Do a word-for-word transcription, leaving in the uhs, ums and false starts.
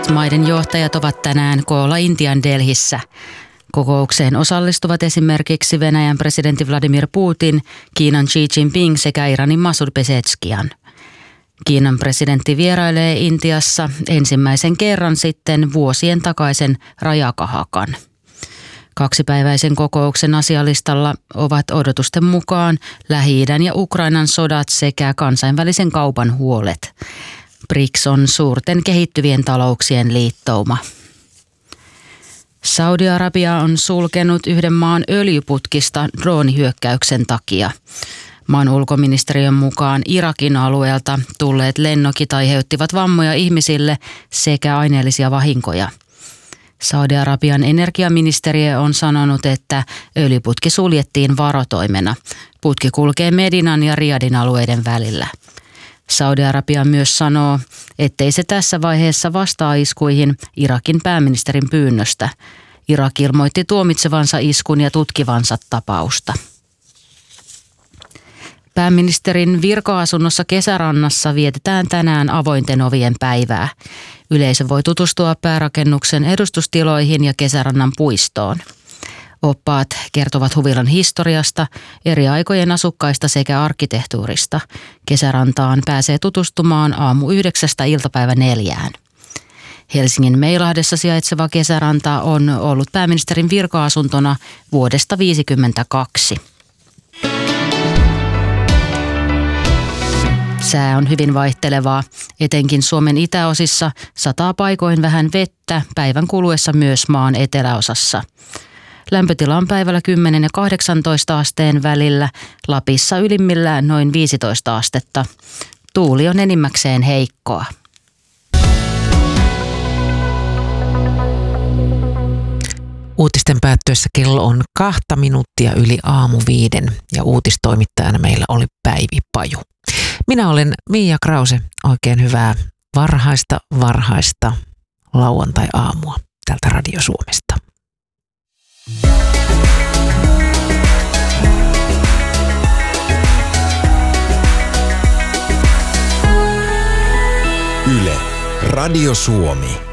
Maiden johtajat ovat tänään koolla Intian Delhissä. Kokoukseen osallistuvat esimerkiksi Venäjän presidentti Vladimir Putin, Kiinan Xi Jinping sekä Iranin Masoud Pezeshkian. Kiinan presidentti vierailee Intiassa ensimmäisen kerran sitten vuosien takaisen rajakahakan. Kaksipäiväisen kokouksen asialistalla ovat odotusten mukaan Lähi-idän ja Ukrainan sodat sekä kansainvälisen kaupan huolet. B R I C S on suurten kehittyvien talouksien liittouma. Saudi-Arabia on sulkenut yhden maan öljyputkista droonihyökkäyksen takia. Maan ulkoministeriön mukaan Irakin alueelta tulleet lennokit aiheuttivat vammoja ihmisille sekä aineellisia vahinkoja. Saudi-Arabian energiaministeriö on sanonut, että öljyputki suljettiin varotoimena. Putki kulkee Medinan ja Riyadin alueiden välillä. Saudi-Arabia myös sanoo, ettei se tässä vaiheessa vastaa iskuihin Irakin pääministerin pyynnöstä. Irak ilmoitti tuomitsevansa iskun ja tutkivansa tapausta. Pääministerin virka-asunnossa Kesärannassa vietetään tänään avointen ovien päivää. Yleisö voi tutustua päärakennuksen edustustiloihin ja Kesärannan puistoon. Oppaat kertovat huvilan historiasta, eri aikojen asukkaista sekä arkkitehtuurista. Kesärantaan pääsee tutustumaan aamu yhdeksästä iltapäivä neljään. Helsingin Meilahdessa sijaitseva Kesäranta on ollut pääministerin virka-asuntona vuodesta tuhatyhdeksänsataaviisikymmentäkaksi. Sää on hyvin vaihtelevaa. Etenkin Suomen itäosissa sataa paikoin vähän vettä, päivän kuluessa myös maan eteläosassa. Lämpötila on päivällä kymmenen ja kahdeksantoista asteen välillä, Lapissa ylimmillään noin viisitoista astetta. Tuuli on enimmäkseen heikkoa. Uutisten päättyessä kello on kahta minuuttia yli aamu viiden ja uutistoimittajana meillä oli Päivi Paju. Minä olen Miia Krause. Oikein hyvää varhaista, varhaista lauantai-aamua täältä Radio Suomesta. Yle, Radio Suomi.